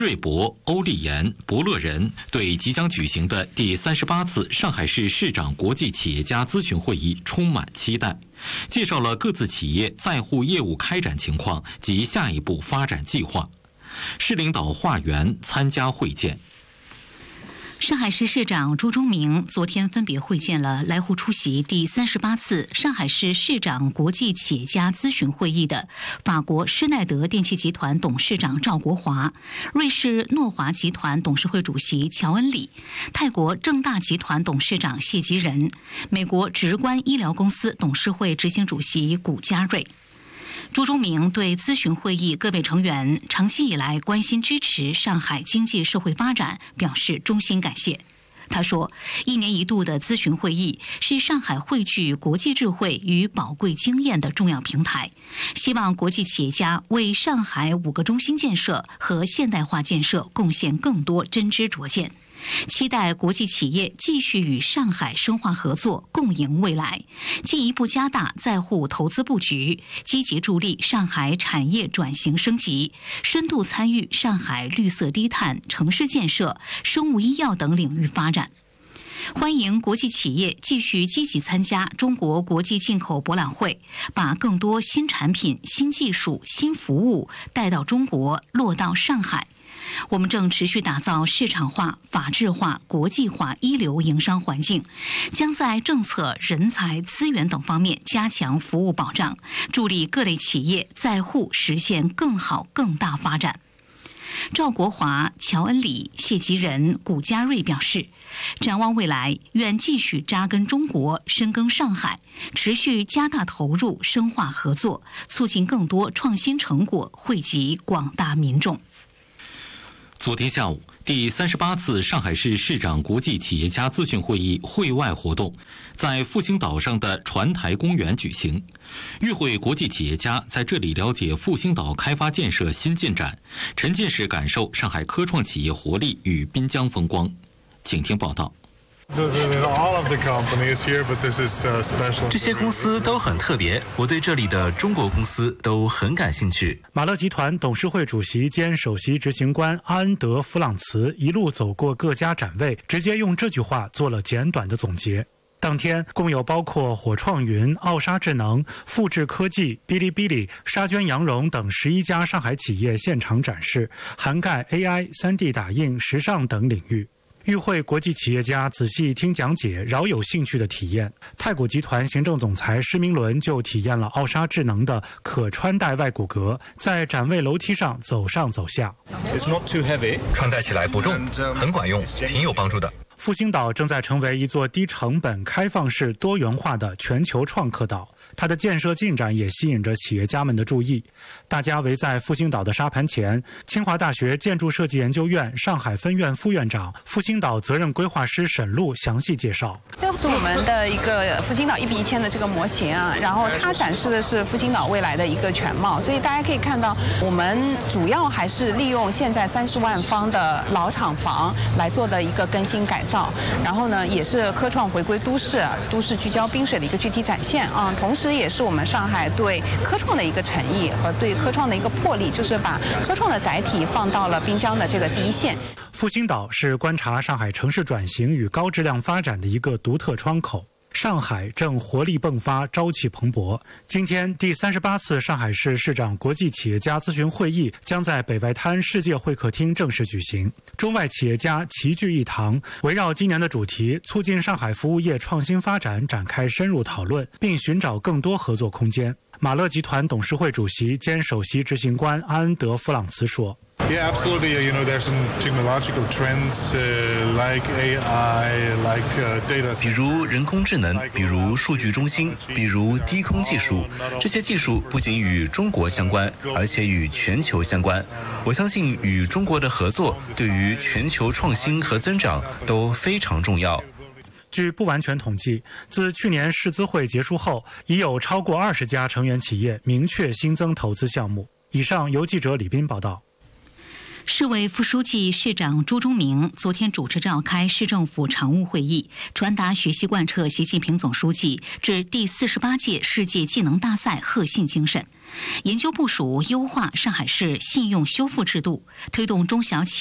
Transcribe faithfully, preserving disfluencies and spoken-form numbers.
瑞博、欧立言、伯乐人对即将举行的第三十八次上海市市长国际企业家咨询会议充满期待，介绍了各自企业在沪业务开展情况及下一步发展计划。市领导化缘参加会见。 上海市市长朱忠明昨天分别会见了来沪出席第三十八次上海市市长国际企业家咨询会议的法国施耐德电气集团董事长赵国华、瑞士诺华集团董事会主席乔恩里、泰国正大集团董事长谢吉仁、美国直观医疗公司董事会执行主席古嘉瑞。朱忠明对咨询会议各位成员长期以来关心支持上海经济社会发展表示衷心感谢。他说，一年一度的咨询会议是上海汇聚国际智慧与宝贵经验的重要平台，希望国际企业家为上海五个中心建设和现代化建设贡献更多真知灼见。期待国际企业继续与上海深化合作，共赢未来，进一步加大在沪投资布局，积极助力上海产业转型升级，深度参与上海绿色低碳城市建设、生物医药等领域发展。欢迎国际企业继续积极参加中国国际进口博览会，把更多新产品、新技术、新服务带到中国，落到上海。我们正持续打造市场化、法治化、国际化一流营商环境，将在政策、人才、资源等方面加强服务保障，助力各类企业在沪实现更好、更大发展。赵国华、乔恩里、谢吉仁、古嘉瑞表示，展望未来，愿继续扎根中国，深耕上海，持续加大投入，深化合作，促进更多创新成果惠及广大民众。 昨天下午，第三十八次上海市市长国际企业家咨询会议会外活动在复兴岛上的船台公园举行。与会国际企业家在这里了解复兴岛开发建设新进展，沉浸式感受上海科创企业活力与滨江风光。请听报道。 这些公司都很特别，我对这里的中国公司都很感兴趣。 马勒集团董事会主席兼首席执行官阿恩德·弗朗茨一路走过各家展位，直接用这句话做了简短的总结。当天共有包括火创云、奥沙智能、富智科技、哔哩哔哩、沙娟羊绒等十一家上海企业现场展示，涵盖 A I、三 D 打印、时尚等领域。与会国际企业家仔细听讲解，饶有兴趣的体验。太古集团行政总裁施明伦就体验了奥沙智能的可穿戴外骨骼，在展位楼梯上走上走下。 穿戴起来不重，很管用，挺有帮助的。 复兴岛正在成为一座低成本、开放式、多元化的全球创客岛，它的建设进展也吸引着企业家们的注意。大家围在复兴岛的沙盘前，清华大学建筑设计研究院上海分院副院长、复兴岛责任规划师沈璐详细介绍。 这是我们的一个复兴岛一比一千的这个模型啊，然后它展示的是复兴岛未来的一个全貌，所以大家可以看到，我们主要还是利用现在三十万方的老厂房来做的一个更新改造。然后呢，也是科创回归都市、都市聚焦滨水的一个具体展现啊，同时也是我们上海对科创的一个诚意和对科创的一个魄力，就是把科创的载体放到了滨江的这个第一线。 复兴岛是观察上海城市转型与高质量发展的一个独特窗口。上海正活力迸发，朝气蓬勃。今天第三十八次上海市市长国际企业家咨询会议将在北外滩世界会客厅正式举行，中外企业家齐聚一堂，围绕今年的主题促进上海服务业创新发展展开深入讨论，并寻找更多合作空间。马勒集团董事会主席兼首席执行官阿恩德·弗朗茨说 ：Yeah, absolutely. You know, there's some technological trends uh, like A I, like uh, data. 比如人工智能，比如数据中心，比如低空技术。这些技术不仅与中国相关，而且与全球相关。我相信与中国的合作对于全球创新和增长都非常重要。 据不完全统计，自去年世资会结束后，已有超过二十家成员企业明确新增投资项目。以上由记者李斌报道。 市委副书记、市长朱忠明昨天主持召开市政府常务会议，传达学习贯彻习近平总书记致第四十八届世界技能大赛贺信精神，研究部署优化上海市信用修复制度，推动中小企